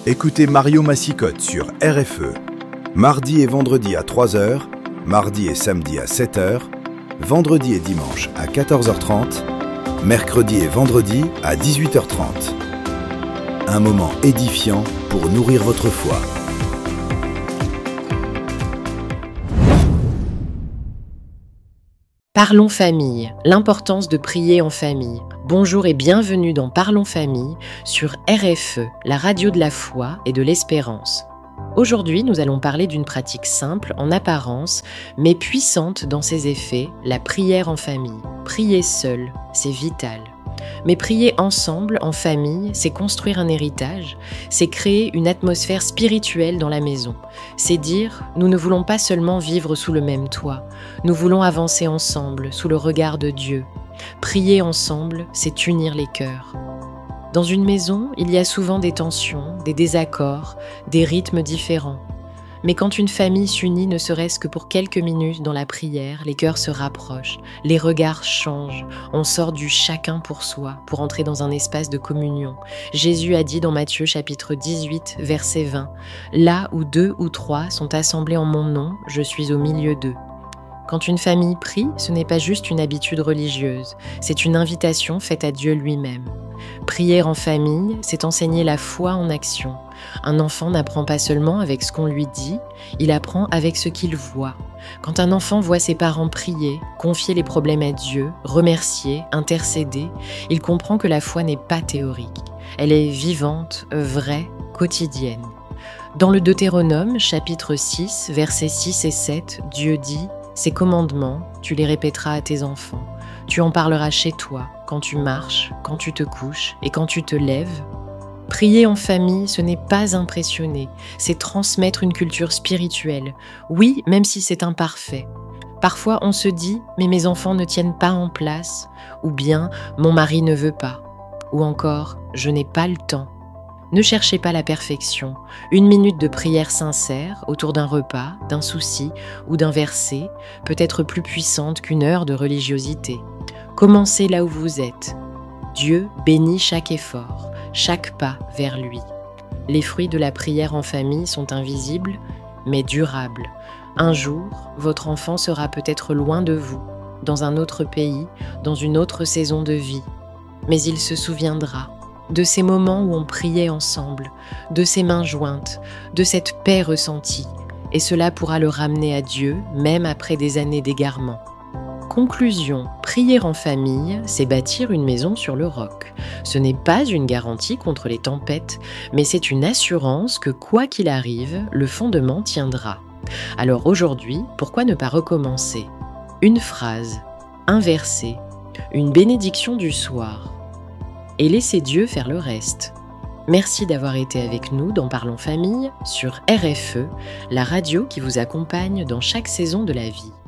Écoutez Mario Massicotte sur RFE. Mardi et vendredi à 3h, mardi et samedi à 7h, vendredi et dimanche à 14h30, mercredi et vendredi à 18h30. Un moment édifiant pour nourrir votre foi. Parlons famille, l'importance de prier en famille. Bonjour et bienvenue dans Parlons famille sur RFE, la radio de la foi et de l'espérance. Aujourd'hui, nous allons parler d'une pratique simple en apparence, mais puissante dans ses effets, la prière en famille. Prier seul, c'est vital. Mais prier ensemble, en famille, c'est construire un héritage, c'est créer une atmosphère spirituelle dans la maison. C'est dire, nous ne voulons pas seulement vivre sous le même toit, nous voulons avancer ensemble, sous le regard de Dieu. Prier ensemble, c'est unir les cœurs. Dans une maison, il y a souvent des tensions, des désaccords, des rythmes différents. Mais quand une famille s'unit ne serait-ce que pour quelques minutes dans la prière, les cœurs se rapprochent, les regards changent, on sort du chacun pour soi pour entrer dans un espace de communion. Jésus a dit dans Matthieu chapitre 18, verset 20, « Là où 2 ou 3 sont assemblés en mon nom, je suis au milieu d'eux. » Quand une famille prie, ce n'est pas juste une habitude religieuse, c'est une invitation faite à Dieu lui-même. Prier en famille, c'est enseigner la foi en action. Un enfant n'apprend pas seulement avec ce qu'on lui dit, il apprend avec ce qu'il voit. Quand un enfant voit ses parents prier, confier les problèmes à Dieu, remercier, intercéder, il comprend que la foi n'est pas théorique. Elle est vivante, vraie, quotidienne. Dans le Deutéronome, chapitre 6, versets 6 et 7, Dieu dit « Ces commandements, tu les répéteras à tes enfants. Tu en parleras chez toi, quand tu marches, quand tu te couches et quand tu te lèves. » Prier en famille, ce n'est pas impressionner, c'est transmettre une culture spirituelle. Oui, même si c'est imparfait. Parfois, on se dit « mais mes enfants ne tiennent pas en place » ou bien « mon mari ne veut pas » ou encore « je n'ai pas le temps ». Ne cherchez pas la perfection. Une minute de prière sincère autour d'un repas, d'un souci ou d'un verset peut être plus puissante qu'une heure de religiosité. Commencez là où vous êtes. Dieu bénit chaque effort, chaque pas vers lui. Les fruits de la prière en famille sont invisibles, mais durables. Un jour, votre enfant sera peut-être loin de vous, dans un autre pays, dans une autre saison de vie. Mais il se souviendra de ces moments où on priait ensemble, de ces mains jointes, de cette paix ressentie, et cela pourra le ramener à Dieu, même après des années d'égarement. Conclusion, prier en famille, c'est bâtir une maison sur le roc. Ce n'est pas une garantie contre les tempêtes, mais c'est une assurance que quoi qu'il arrive, le fondement tiendra. Alors aujourd'hui, pourquoi ne pas recommencer ? Une phrase, un verset, une bénédiction du soir, et laissez Dieu faire le reste. Merci d'avoir été avec nous dans Parlons Famille sur RFE, la radio qui vous accompagne dans chaque saison de la vie.